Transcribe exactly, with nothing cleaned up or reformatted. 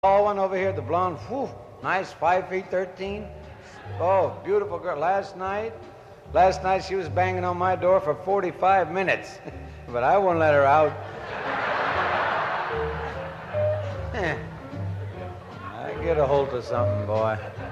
tall one over here, the blonde, whew, nice, five feet thirteen. Oh, beautiful girl. Last night, last night she was banging on my door for forty-five minutes, but I wouldn't let her out. I get a hold of something, boy.